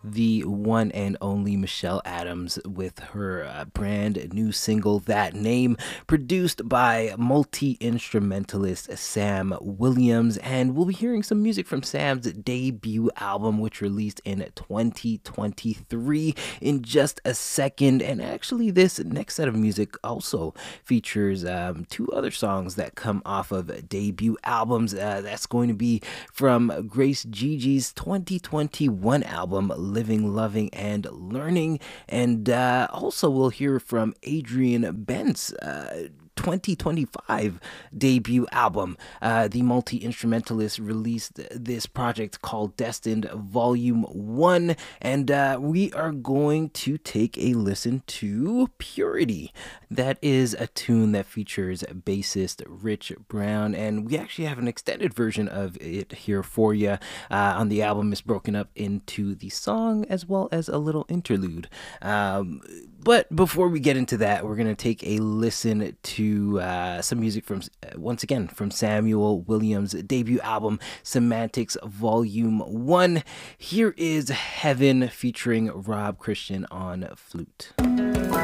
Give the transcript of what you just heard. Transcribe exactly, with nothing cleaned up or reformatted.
the one and only Michelle Adams with her uh, brand new single, That Name, produced by multi-instrumentalist Sam Williams. And we'll be hearing some music from Sam's debut album, which released in twenty twenty-three, in just a second. And actually, this next set of music also features um, two other songs that come off of debut albums. Uh, that's going to be from Grace Gigi's twenty twenty-one album, Living, Loving, and Learning. And uh, also we'll hear from Adrian Bent's uh, twenty twenty-five debut album. Uh, the multi-instrumentalist released this project called Destined Volume one, and uh, we are going to take a listen to Purity. That is a tune that features bassist Rich Brown, and we actually have an extended version of it here for you. Uh, on the album, it's broken up into the song as well as a little interlude. Um, but before we get into that, we're going to take a listen to uh, some music from, uh, once again, from Samuel Williams' debut album, Semantics Volume one. Here is Heaven featuring Rob Christian on flute.